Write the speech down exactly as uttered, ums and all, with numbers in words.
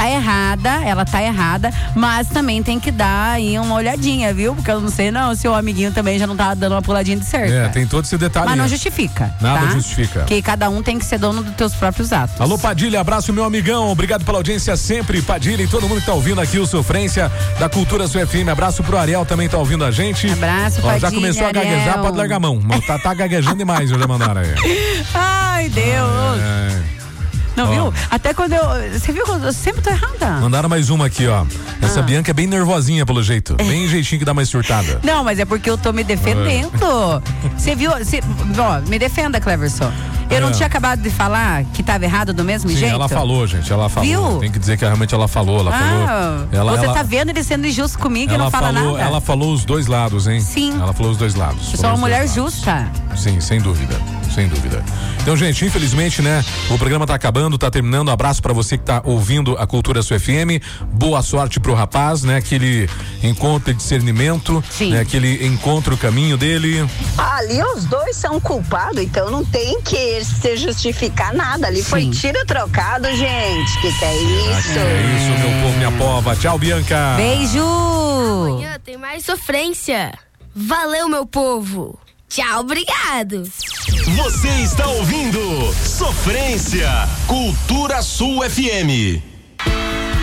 tá errada, ela tá errada, mas também tem que dar aí uma olhadinha, viu? Porque eu não sei não se o amiguinho também já não tá dando uma puladinha de cerca. É, tem todo esse detalhe. Mas não justifica. Nada tá? justifica. Que cada um tem que ser dono dos teus próprios atos. Alô, Padilha, abraço, meu amigão. Obrigado pela audiência sempre, Padilha, e todo mundo que tá ouvindo aqui o Sofrência da Cultura Sul F M. Abraço pro Ariel, também tá ouvindo a gente. Abraço, Ó, Padilha, já começou a gaguejar, Ariel. pode largar a mão. Tá, tá gaguejando demais, já mandaram aí. Ai, Deus. É. Não, Ó. viu? Até quando eu... Você viu que eu sempre tô errada. Mandaram mais uma aqui, ó. Essa Ah. Bianca é bem nervosinha, pelo jeito. Bem jeitinho que dá mais surtada. Não, mas é porque eu tô me defendendo. Você viu? Cê, ó, me defenda, Cleverson. Eu não É. tinha acabado de falar que tava errado do mesmo Sim, jeito? ela falou, gente, ela falou. Viu? Tem que dizer que realmente ela falou, ela Ah, falou. Ela, você ela, tá vendo ele sendo injusto comigo e ela não fala falou, nada? Ela falou os dois lados, hein? Sim. Ela falou os dois lados. Eu sou Falou uma os mulher dois lados. justa. Sim, sem dúvida, sem dúvida. Então, gente, infelizmente, né, o programa tá acabando, tá terminando. Abraço pra você que tá ouvindo a Cultura Sul F M. Boa sorte pro rapaz, né, que ele encontre discernimento, Sim. né, que ele encontre o caminho dele. Ali os dois são culpados, então não tem que se justificar nada. Ali foi Sim. tiro trocado, gente. Que que é Ah, isso? que é isso, meu povo, minha pova. Tchau, Bianca. Beijo! Amanhã tem mais sofrência. Valeu, meu povo. Tchau, obrigado. Você está ouvindo Sofrência, Cultura Sul F M.